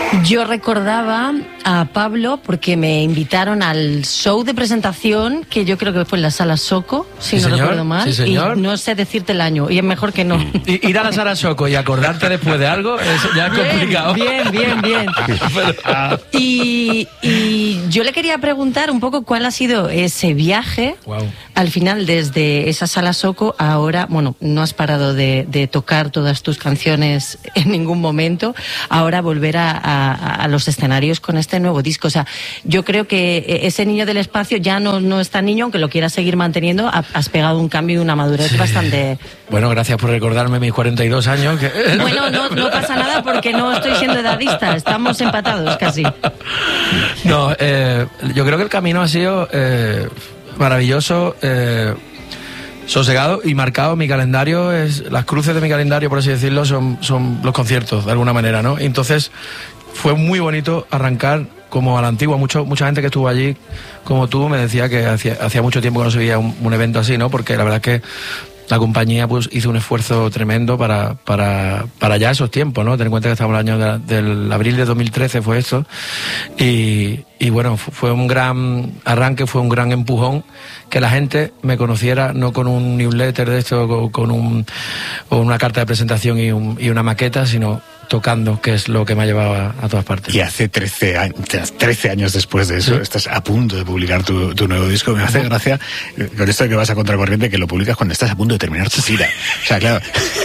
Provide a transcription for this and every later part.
Yo recordaba a Pablo porque me invitaron al show de presentación, que yo creo que fue en la Sala Soco, si no recuerdo mal. Sí, señor. Y no sé decirte el año, y es mejor que no. Ir a la Sala Soco y acordarte después de algo es ya complicado. Bien. Y yo le quería preguntar un poco cuál ha sido ese viaje. Wow. Al final, desde esa Sala Soco, ahora, bueno, no has parado de tocar todas tus canciones en ningún momento, ahora volver a los escenarios con este nuevo disco. O sea, yo creo que ese niño del espacio ya no es tan niño, aunque lo quieras seguir manteniendo, has pegado un cambio y una madurez bastante... Bueno, gracias por recordarme mis 42 años. Bueno, no pasa nada porque no estoy siendo edadista, estamos empatados casi. No, yo creo que el camino ha sido maravilloso, sosegado y marcado. Mi calendario las cruces de mi calendario, por así decirlo, son los conciertos, de alguna manera, ¿no? Entonces fue muy bonito arrancar como a la antigua. Mucha gente que estuvo allí, como tú, me decía que hacía mucho tiempo que no se veía un evento así, ¿no? Porque la verdad es que la compañía pues hizo un esfuerzo tremendo para ya esos tiempos, ¿no? Ten en cuenta que estamos en el año del abril de 2013 fue esto, y bueno, fue un gran arranque, fue un gran empujón que la gente me conociera, no con un newsletter de esto, con una carta de presentación y una maqueta, sino tocando, que es lo que me ha llevado a todas partes. Y hace 13 años después de eso, estás a punto de publicar tu nuevo disco. Me hace gracia con esto de que vas a contracorriente, que lo publicas cuando estás a punto de terminar tu gira. O sea, claro,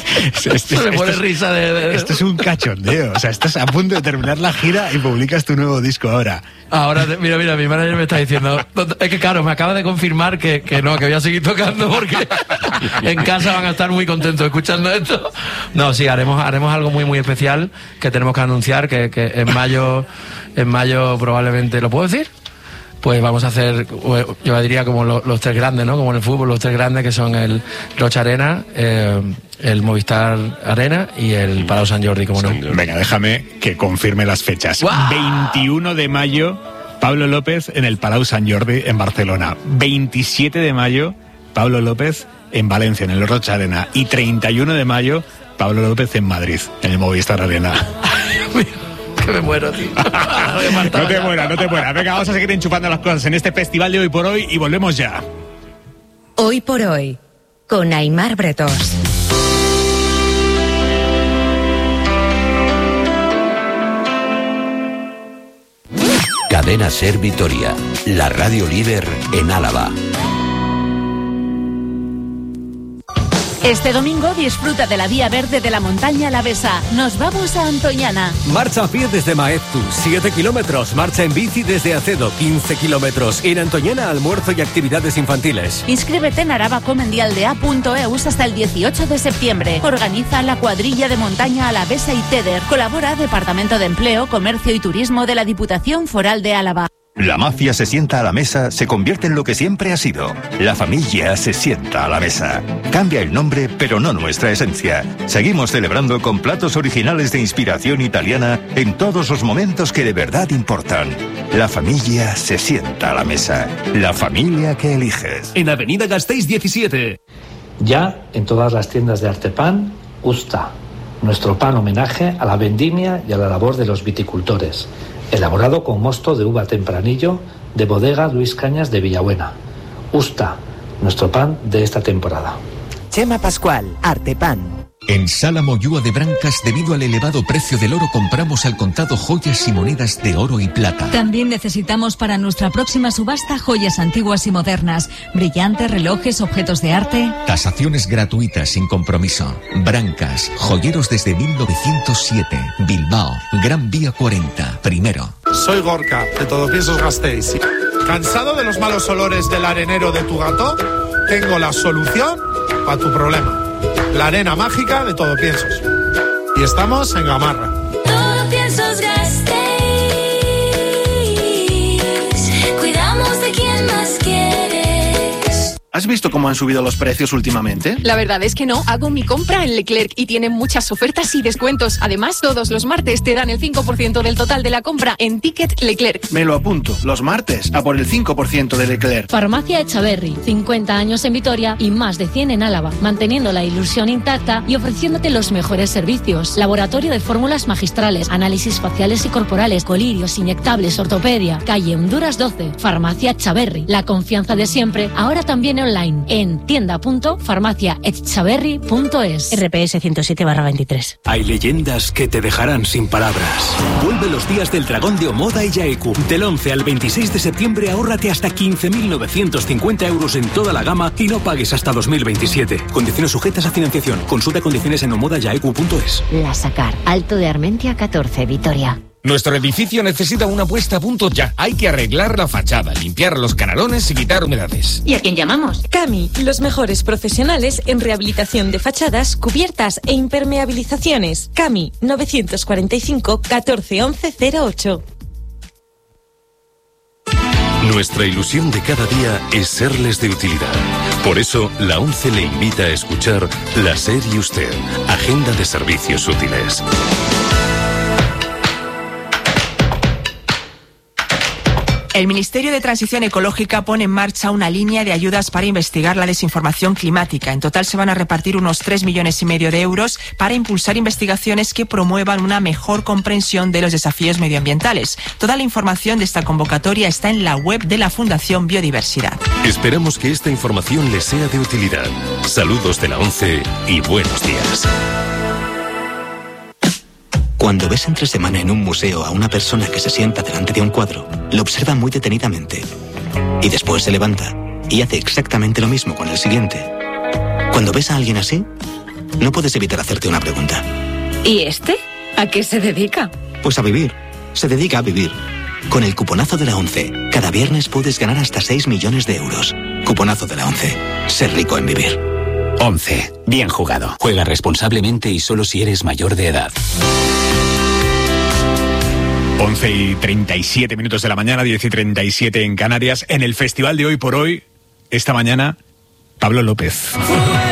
esto es un cachondeo. O sea, estás a punto de terminar la gira y publicas tu nuevo disco ahora. Ahora, mira, mi manager me está diciendo, es que claro, me acaba de confirmar que voy a seguir tocando porque en casa van a estar muy contentos escuchando esto. No, sí, haremos algo muy, muy especial que tenemos que anunciar, que en mayo probablemente, ¿lo puedo decir? Pues vamos a hacer, yo diría como los tres grandes, ¿no? Como en el fútbol, los tres grandes, que son el Rocha Arena, el Movistar Arena y el Palau Sant Jordi, como no. Venga, déjame que confirme las fechas. ¡Wow! 21 de mayo, Pablo López en el Palau Sant Jordi en Barcelona. 27 de mayo, Pablo López en Valencia, en el Rocha Arena. Y 31 de mayo, Pablo López en Madrid, en el Movistar Arena. Que me muero, tío. No te mueras. Venga, vamos a seguir enchufando las cosas en este festival de Hoy por Hoy y volvemos ya. Hoy por Hoy, con Aimar Bretós. Cadena Ser Vitoria, la radio líder en Álava. Este domingo disfruta de la Vía Verde de la Montaña Alavesa. Nos vamos a Antoñana. Marcha a pie desde Maeztu, 7 kilómetros. Marcha en bici desde Acedo, 15 kilómetros. En Antoñana, almuerzo y actividades infantiles. Inscríbete en arabacomendialdea.eus hasta el 18 de septiembre. Organiza la cuadrilla de montaña Alavesa y TEDER. Colabora Departamento de Empleo, Comercio y Turismo de la Diputación Foral de Álava. La mafia se sienta a la mesa, se convierte en lo que siempre ha sido. La familia se sienta a la mesa. Cambia el nombre, pero no nuestra esencia. Seguimos celebrando con platos originales de inspiración italiana en todos los momentos que de verdad importan. La familia se sienta a la mesa. La familia que eliges. En Avenida Gasteiz 17. Ya en todas las tiendas de Artepan, Usta, nuestro pan homenaje a la vendimia y a la labor de los viticultores. Elaborado con mosto de uva tempranillo de bodega Luis Cañas de Villabuena. Usta, nuestro pan de esta temporada. Chema Pascual, Artepan. En Sala Moyúa de Brancas, debido al elevado precio del oro, compramos al contado joyas y monedas de oro y plata. También necesitamos para nuestra próxima subasta joyas antiguas y modernas, brillantes, relojes, objetos de arte. Tasaciones gratuitas sin compromiso. Brancas, joyeros desde 1907. Bilbao, Gran Vía 40, primero. Soy Gorka, de Todo Piensos Gasteiz. ¿Cansado de los malos olores del arenero de tu gato? Tengo la solución a tu problema. La arena mágica de Todo Piensos. Y estamos en Gamarra. Todo Piensos Gasteiz. Cuidamos de quien más quieres. ¿Has visto cómo han subido los precios últimamente? La verdad es que no. Hago mi compra en Leclerc y tienen muchas ofertas y descuentos. Además, todos los martes te dan el 5% del total de la compra en Ticket Leclerc. Me lo apunto. Los martes, a por el 5% de Leclerc. Farmacia Echaverri. 50 años en Vitoria y más de 100 en Álava. Manteniendo la ilusión intacta y ofreciéndote los mejores servicios. Laboratorio de fórmulas magistrales, análisis faciales y corporales, colirios, inyectables, ortopedia. Calle Honduras 12. Farmacia Echaverri. La confianza de siempre, ahora también online en tienda.farmaciaechaverri.es. RPS 107/23. Hay leyendas que te dejarán sin palabras. Vuelve los días del dragón de Omoda y Yaeku. Del 11 al 26 de septiembre ahórrate hasta 15.950 euros en toda la gama y no pagues hasta 2027. Condiciones sujetas a financiación. Consulta condiciones en omodayaeku.es. La Sacar, Alto de Armentia 14, Vitoria. Nuestro edificio necesita una puesta a punto ya. Hay que arreglar la fachada, limpiar los canalones y quitar humedades. ¿Y a quién llamamos? Cami, los mejores profesionales en rehabilitación de fachadas, cubiertas e impermeabilizaciones. Cami, 945 14 11 08. Nuestra ilusión de cada día es serles de utilidad. Por eso, la ONCE le invita a escuchar La SER y Usted, Agenda de Servicios Útiles. El Ministerio de Transición Ecológica pone en marcha una línea de ayudas para investigar la desinformación climática. En total se van a repartir unos 3,5 millones de euros para impulsar investigaciones que promuevan una mejor comprensión de los desafíos medioambientales. Toda la información de esta convocatoria está en la web de la Fundación Biodiversidad. Esperamos que esta información les sea de utilidad. Saludos de la ONCE y buenos días. Cuando ves entre semana en un museo a una persona que se sienta delante de un cuadro, lo observa muy detenidamente y después se levanta y hace exactamente lo mismo con el siguiente. Cuando ves a alguien así, no puedes evitar hacerte una pregunta. ¿Y este? ¿A qué se dedica? Pues a vivir. Se dedica a vivir. Con el cuponazo de la ONCE, cada viernes puedes ganar hasta 6 millones de euros. Cuponazo de la ONCE. Ser rico en vivir. ONCE. Bien jugado. Juega responsablemente y solo si eres mayor de edad. 11:37 de la mañana, 10:37 en Canarias. En el festival de Hoy por Hoy, esta mañana, Pablo López.